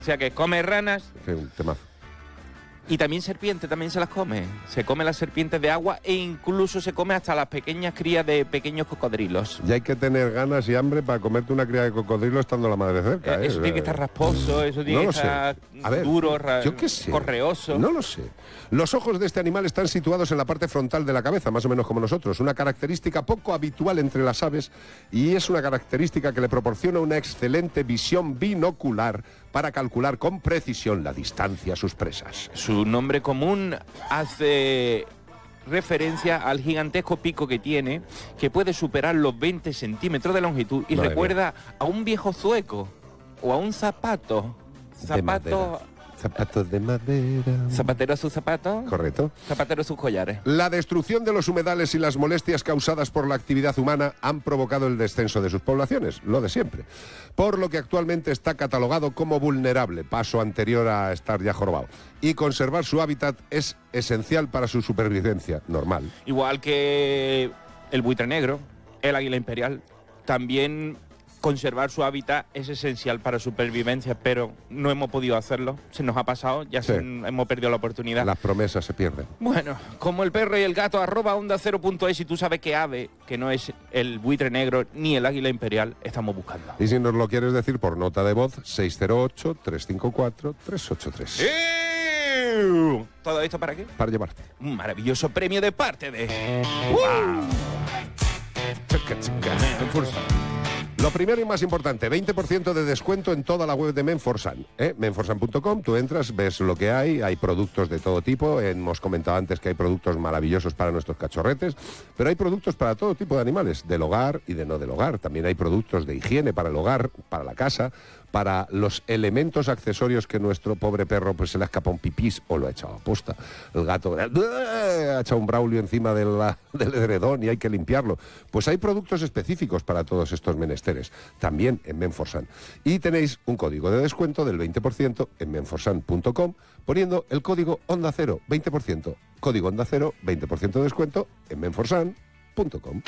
O sea que come ranas. Sí, un temazo. Y también serpientes, también se las come. Se come las serpientes de agua e incluso se come hasta las pequeñas crías de pequeños cocodrilos. Y hay que tener ganas y hambre para comerte una cría de cocodrilo estando la madre cerca. Eso tiene que estar rasposo, eso tiene que estar duro, yo qué sé. correoso. No lo sé. Los ojos de este animal están situados en la parte frontal de la cabeza, más o menos como nosotros. Una característica poco habitual entre las aves y es una característica que le proporciona una excelente visión binocular para calcular con precisión la distancia a sus presas. Su nombre común hace referencia al gigantesco pico que tiene, que puede superar los 20 centímetros de longitud y recuerda a un viejo zueco o a un zapato. Zapatos de madera. Zapatero a sus zapatos. Correcto. Zapatero a sus collares. La destrucción de los humedales y las molestias causadas por la actividad humana han provocado el descenso de sus poblaciones, lo de siempre. Por lo que actualmente está catalogado como vulnerable, paso anterior a estar ya jorobado. Y conservar su hábitat es esencial para su supervivencia normal. Igual que el buitre negro, el águila imperial, también conservar su hábitat es esencial para su supervivencia, pero no hemos podido hacerlo. Se nos ha pasado, hemos perdido la oportunidad. Las promesas se pierden. Bueno, como el perro y el gato, @onda0.es, y tú sabes qué ave, que no es el buitre negro ni el águila imperial, estamos buscando. Y si nos lo quieres decir por nota de voz, 608-354-383. ¿Todo esto para qué? Para llevarte un maravilloso premio de parte de... Lo primero y más importante, 20% de descuento en toda la web de Menforsan. Menforsan.com, tú entras, ves lo que hay productos de todo tipo. Hemos comentado antes que hay productos maravillosos para nuestros cachorretes, pero hay productos para todo tipo de animales, del hogar y de no del hogar. También hay productos de higiene para el hogar, para la casa, para los elementos accesorios que nuestro pobre perro pues se le ha escapado un pipís o lo ha echado a posta. El gato ha echado un Braulio encima del edredón y hay que limpiarlo. Pues hay productos específicos para todos estos menesteres, también en Menforsan. Y tenéis un código de descuento del 20% en menforsan.com poniendo el código Onda Cero, 20%. Código Onda Cero, 20% de descuento en menforsan.com.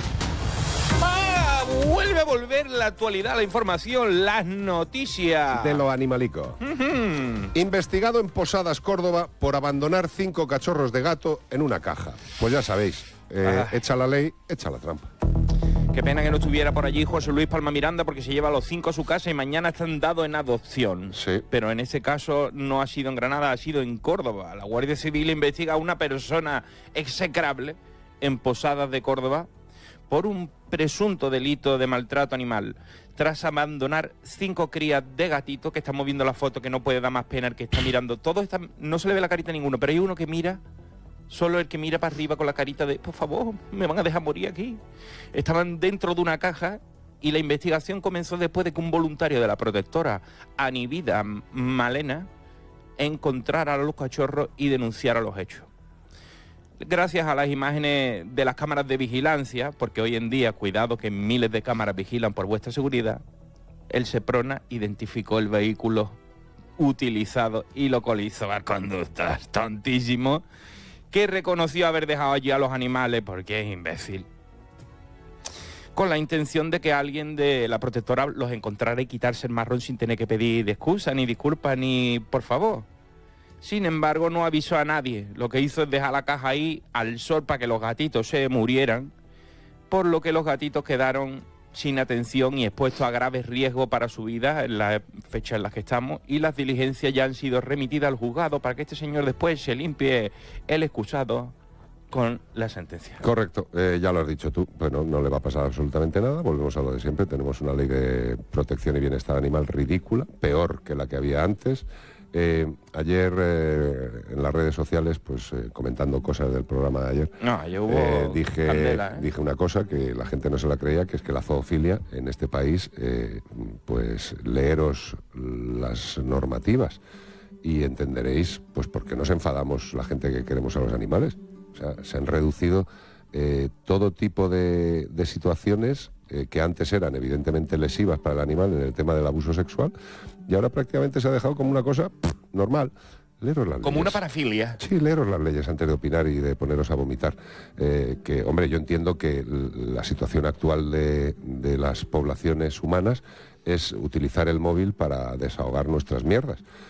Vuelve a volver la actualidad, la información, las noticias. De lo animalico. Investigado en Posadas, Córdoba, por abandonar 5 cachorros de gato en una caja. Pues ya sabéis, echa la ley, echa la trampa. Qué pena que no estuviera por allí José Luis Palma Miranda, porque se lleva a los 5 a su casa y mañana están dados en adopción. Sí. Pero en ese caso no ha sido en Granada, ha sido en Córdoba. La Guardia Civil investiga a una persona execrable en Posadas de Córdoba por un presunto delito de maltrato animal, tras abandonar 5 crías de gatito, que estamos viendo la foto, que no puede dar más pena el que está mirando. Todos están, no se le ve la carita a ninguno, pero hay uno que mira, solo el que mira para arriba con la carita de, por favor, me van a dejar morir aquí. Estaban dentro de una caja y la investigación comenzó después de que un voluntario de la protectora Anivida Malena encontrara a los cachorros y denunciara los hechos. Gracias a las imágenes de las cámaras de vigilancia, porque hoy en día, cuidado que miles de cámaras vigilan por vuestra seguridad, el Seprona identificó el vehículo utilizado y localizó al conductor tontísimo, que reconoció haber dejado allí a los animales porque es imbécil, con la intención de que alguien de la protectora los encontrara y quitarse el marrón sin tener que pedir excusa, ni disculpas, ni por favor. Sin embargo, no avisó a nadie. Lo que hizo es dejar la caja ahí al sol para que los gatitos se murieran, por lo que los gatitos quedaron sin atención y expuestos a graves riesgos para su vida en la fecha en la que estamos, y las diligencias ya han sido remitidas al juzgado para que este señor después se limpie el excusado con la sentencia. Correcto, ya lo has dicho tú. Bueno, no le va a pasar absolutamente nada, volvemos a lo de siempre. Tenemos una ley de protección y bienestar animal ridícula, peor que la que había antes. Ayer en las redes sociales, pues comentando cosas del programa de ayer, dije una cosa que la gente no se la creía, que es que la zoofilia en este país, pues leeros las normativas y entenderéis pues por qué nos enfadamos la gente que queremos a los animales. O sea, se han reducido todo tipo de situaciones que antes eran evidentemente lesivas para el animal en el tema del abuso sexual, y ahora prácticamente se ha dejado como una cosa normal. Leeros las como leyes. Una parafilia. Sí, leeros las leyes antes de opinar y de poneros a vomitar. Que, hombre, yo entiendo que la situación actual de las poblaciones humanas es utilizar el móvil para desahogar nuestras mierdas.